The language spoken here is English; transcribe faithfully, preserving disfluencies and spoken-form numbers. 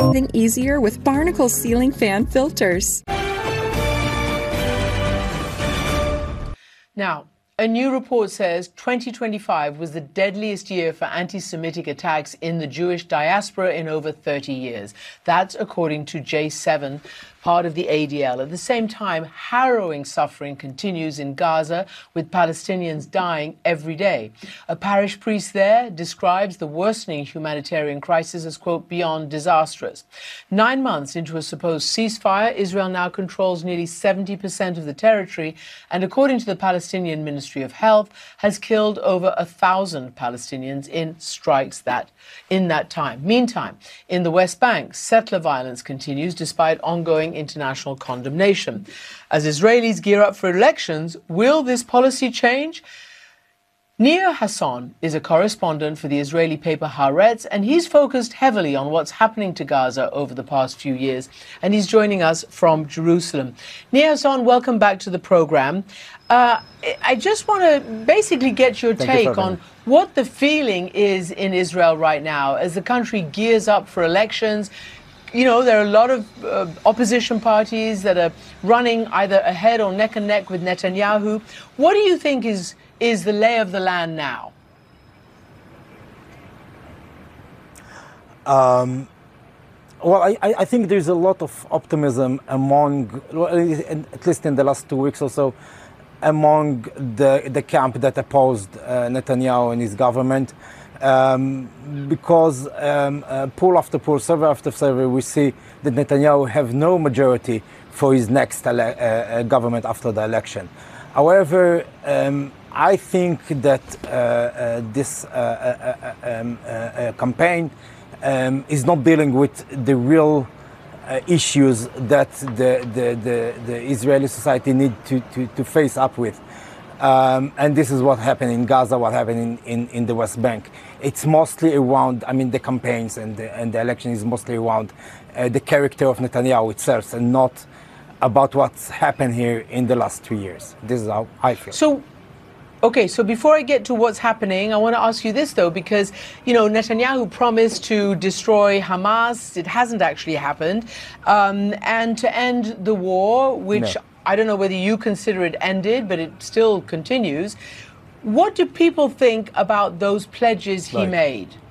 breathing easier with Barnacle ceiling fan filters. Now, a new report says twenty twenty-five was the deadliest year for anti-Semitic attacks in the Jewish diaspora in over thirty years. That's according to J seven, part of the A D L. At the same time, harrowing suffering continues in Gaza, with Palestinians dying every day. A parish priest there describes the worsening humanitarian crisis as, quote, beyond disastrous. Nine months into a supposed ceasefire, Israel now controls nearly seventy percent of the territory, and according to the Palestinian Ministry of Health, has killed over a thousand Palestinians in strikes that in that time. Meantime, in the West Bank, settler violence continues despite ongoing international condemnation. As Israelis gear up for elections, will this policy change? Nir Hassan is a correspondent for the Israeli paper Haaretz, and he's focused heavily on what's happening to Gaza over the past few years, and he's joining us from Jerusalem. Nir Hassan, welcome back to the program. Uh, I just want to basically get your Thank take you on what the feeling is in Israel right now as the country gears up for elections. You know, there are a lot of uh, opposition parties that are running either ahead or neck and neck with Netanyahu. What do you think is is the lay of the land now? Um, well, I, I think there's a lot of optimism among, at least in the last two weeks or so, among the, the camp that opposed uh, Netanyahu and his government. Um, because um, uh, poll after poll, survey after survey, we see that Netanyahu have no majority for his next ele- uh, government after the election. However, um, I think that uh, uh, this uh, uh, um, uh, uh, campaign um, is not dealing with the real uh, issues that the, the, the, the Israeli society need to, to, to face up with. Um, and this is what happened in Gaza, what happened in, in, in the West Bank. It's mostly around, I mean, the campaigns and the, and the election is mostly around uh, the character of Netanyahu itself and not about what's happened here in the last two years. This is how I feel. So, okay, so before I get to what's happening, I want to ask you this, though, because, you know, Netanyahu promised to destroy Hamas. It hasn't actually happened. Um, and to end the war, which... No. I don't know whether you consider it ended, but it still continues. What do people think about those pledges he Right. made?